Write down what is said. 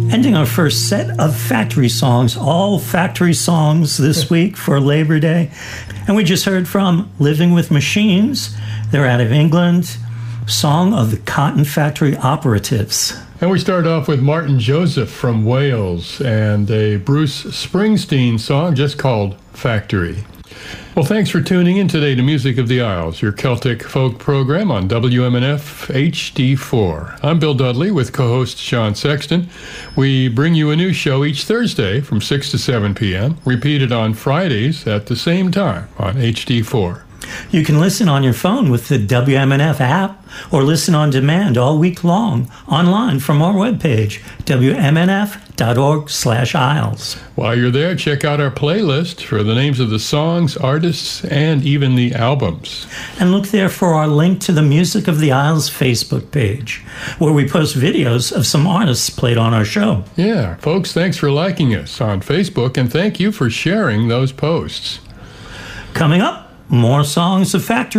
Ending our first set of factory songs, all factory songs this week for Labor Day. And we just heard from Living with Machines. They're out of England. Song of the Cotton Factory Operatives. And we start off with Martin Joseph from Wales and a Bruce Springsteen song just called Factory. Well, thanks for tuning in today to Music of the Isles, your Celtic folk program on WMNF HD4. I'm Bill Dudley with co-host Sean Sexton. We bring you a new show each Thursday from 6 to 7 p.m., repeated on Fridays at the same time on HD4. You can listen on your phone with the WMNF app or listen on demand all week long online from our webpage, wmnf.org/Isles. While you're there, check out our playlist for the names of the songs, artists, and even the albums. And look there for our link to the Music of the Isles Facebook page, where we post videos of some artists played on our show. Yeah, folks, thanks for liking us on Facebook, and thank you for sharing those posts. Coming up, more songs of factory